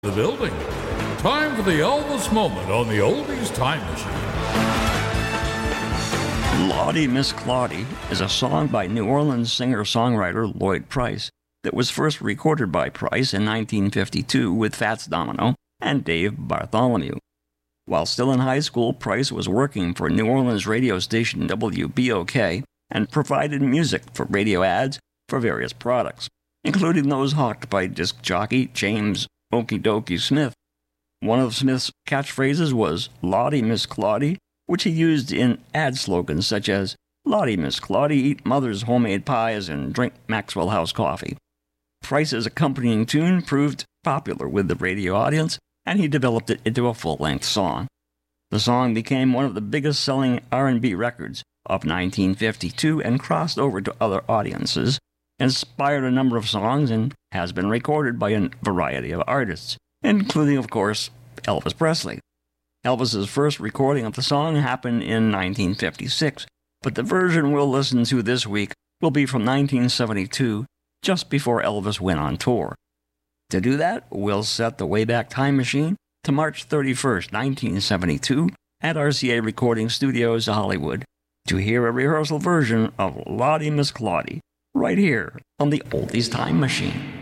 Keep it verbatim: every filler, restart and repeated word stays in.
The building. Time for the Elvis moment on the Oldies Time Machine. Lottie Miss Claudie is a song by New Orleans singer-songwriter Lloyd Price that was first recorded by Price in nineteen fifty-two with Fats Domino and Dave Bartholomew. While still in high school, Price was working for New Orleans radio station W B O K and provided music for radio ads for various products, including those hawked by disc jockey James Okie Dokie Smith. One of Smith's catchphrases was Lottie Miss Claudie, which he used in ad slogans such as Lottie Miss Claudie, eat mother's homemade pies and drink Maxwell House coffee. Price's accompanying tune proved popular with the radio audience, and he developed it into a full-length song. The song became one of the biggest-selling R and B records of nineteen fifty-two and crossed over to other audiences, inspired a number of songs, and has been recorded by a variety of artists, including, of course, Elvis Presley. Elvis's first recording of the song happened in nineteen fifty-six, but the version we'll listen to this week will be from nineteen seventy-two, just before Elvis went on tour. To do that, we'll set the Wayback Time Machine to March thirty-first, nineteen seventy-two, at R C A Recording Studios, Hollywood, to hear a rehearsal version of Lottie Miss Claudie, right here on the Oldies Time Machine.